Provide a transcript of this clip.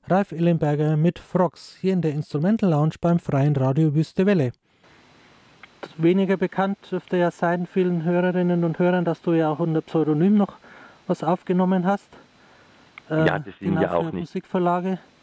Ralf Ellenberger mit Frogs hier in der Instrumental Lounge beim Freien Radio Wüste Welle. Weniger bekannt dürfte ja sein vielen Hörerinnen und Hörern, dass du ja auch unter Pseudonym noch was aufgenommen hast. Ja, das sind ja auch nicht. Musikverlage.